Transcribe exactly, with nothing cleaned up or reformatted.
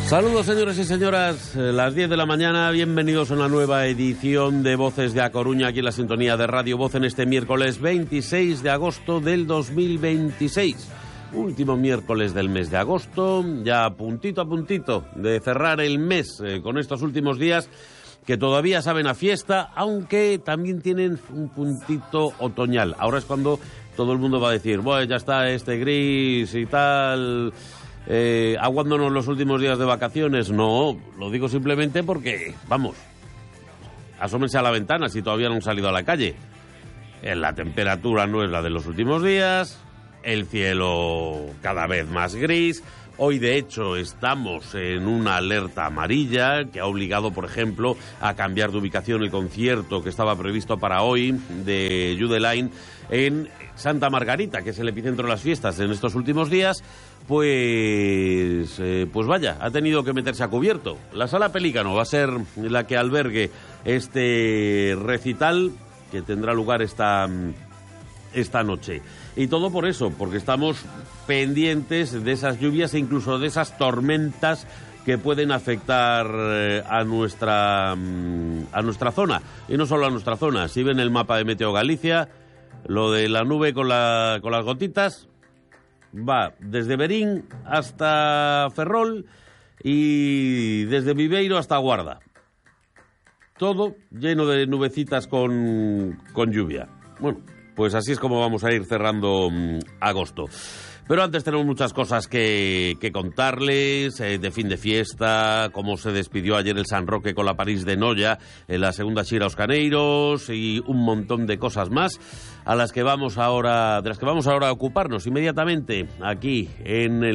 Saludos, señores y señoras, las diez de la mañana, bienvenidos a una nueva edición de Voces de A Coruña, aquí en la sintonía de Radio Voz en este miércoles veintiséis de agosto del dos mil veintiséis. Último miércoles del mes de agosto, ya puntito a puntito de cerrar el mes eh, con estos últimos días que todavía saben a fiesta, aunque también tienen un puntito otoñal. Ahora es cuando todo el mundo va a decir, bueno, ya está este gris y tal... Eh, aguándonos los últimos días de vacaciones. No, lo digo simplemente porque, vamos, asómense a la ventana si todavía no han salido a la calle. Eh, la temperatura no es la de los últimos días, el cielo cada vez más gris. Hoy, de hecho, estamos en una alerta amarilla que ha obligado, por ejemplo, a cambiar de ubicación el concierto que estaba previsto para hoy de Jude Line en Santa Margarita, que es el epicentro de las fiestas en estos últimos días. Pues, eh, pues vaya, ha tenido que meterse a cubierto. La Sala Pelícano va a ser la que albergue este recital que tendrá lugar esta, esta noche. Y todo por eso, porque estamos pendientes de esas lluvias e incluso de esas tormentas que pueden afectar eh, a nuestra, a nuestra zona. Y no solo a nuestra zona. Si ven el mapa de Meteo Galicia, lo de la nube con, la, con las gotitas... va desde Berín hasta Ferrol y desde Viveiro hasta Guarda. Todo lleno de nubecitas con, con lluvia. Bueno, pues así es como vamos a ir cerrando mmm, agosto. Pero antes tenemos muchas cosas que, que contarles, eh, de fin de fiesta, cómo se despidió ayer el San Roque con la París de Noia en la segunda Xira aos Caneiros y un montón de cosas más a las que vamos ahora, de las que vamos ahora a ocuparnos inmediatamente aquí en el